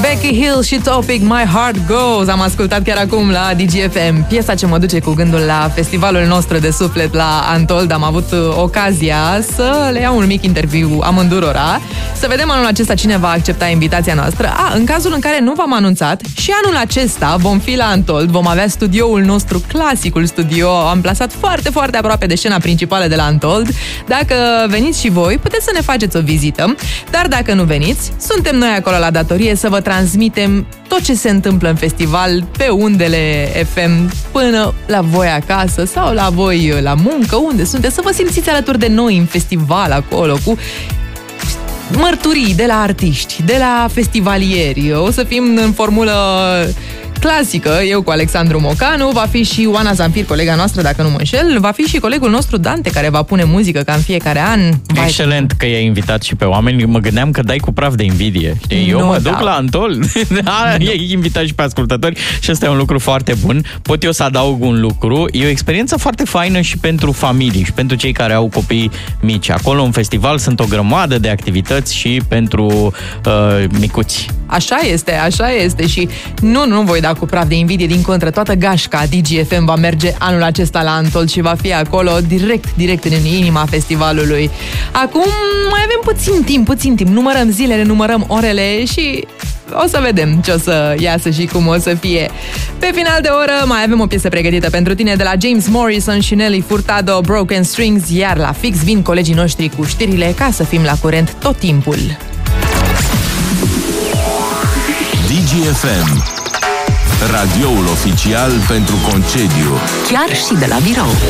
Becky Hill și Topic, My Heart Goes. Am ascultat chiar acum la DGFM. Piesa ce mă duce cu gândul la festivalul nostru de suflet la Untold. Am avut ocazia să le iau un mic interviu amândurora, să vedem anul acesta cine va accepta invitația noastră. În cazul în care nu v-am anunțat, și anul acesta vom fi la Untold, vom avea studioul nostru, clasicul studio, amplasat foarte, foarte aproape de scena principală de la Untold. Dacă veniți și voi, puteți să ne faceți o vizită, dar dacă nu veniți, suntem noi acolo la datorie să vă transmitem tot ce se întâmplă în festival pe undele FM până la voi acasă sau la voi la muncă, unde sunteți, să vă simțiți alături de noi în festival acolo, cu mărturii de la artiști, de la festivalieri. O să fim în formulă clasică, eu cu Alexandru Mocanu, va fi și Oana Zamfir, colega noastră, dacă nu mă înșel, va fi și colegul nostru Dante, care va pune muzică ca în fiecare an. Excelent că i-ai invitat și pe oameni. Mă gândeam că dai cu praf de invidie. Știi? Eu mă duc la Untold, i-ai invitat și pe ascultători și ăsta e un lucru foarte bun. Pot eu să adaug un lucru. E o experiență foarte faină și pentru familii și pentru cei care au copii mici. Acolo în festival sunt o grămadă de activități și pentru micuți. Așa este și nu voi da cu praf de invidie, din contră, toată gașca DGFM va merge anul acesta la Untold și va fi acolo direct în inima festivalului. Acum mai avem puțin timp, numărăm zilele, numărăm orele și o să vedem ce o să iasă și cum o să fie. Pe final de oră mai avem o piesă pregătită pentru tine de la James Morrison și Nelly Furtado, Broken Strings, iar la fix vin colegii noștri cu știrile ca să fim la curent tot timpul. DGFM, radioul oficial pentru concediu. Chiar și de la birou.